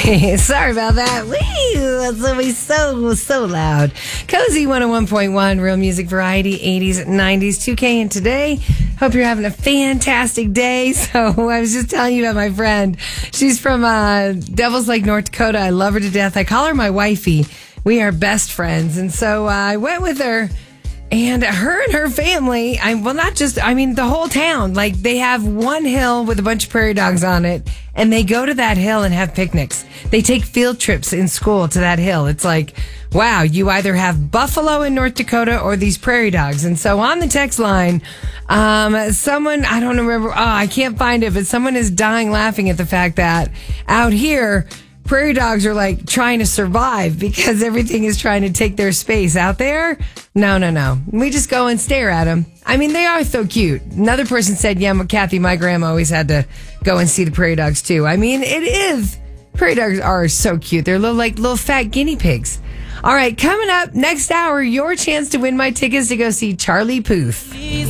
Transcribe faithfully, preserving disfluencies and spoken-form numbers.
Sorry about that. Wee, that's always so, so loud. Cozy one oh one point one, Real Music Variety, eighties, nineties, two K, and today. Hope you're having a fantastic day. So I was just telling you about my friend. She's from uh, Devils Lake, North Dakota. I love her to death. I call her my wifey. We are best friends. And so uh, I went with her. And her and her family, I well, not just, I mean, the whole town, like they have one hill with a bunch of prairie dogs on it, and they go to that hill and have picnics. They take field trips in school to that hill. It's like, wow, you either have buffalo in North Dakota or these prairie dogs. And so on the text line, um, someone, I don't remember, oh, I can't find it, but someone is dying laughing at the fact that out here, prairie dogs are like trying to survive because everything is trying to take their space. Out there, no, no, no. We just go and stare at them. I mean, they are so cute. Another person said, yeah, Kathy, my grandma always had to go and see the prairie dogs too. I mean, it is. Prairie dogs are so cute. They're little, like little fat guinea pigs. All right, coming up next hour, your chance to win my tickets to go see Charlie Puth.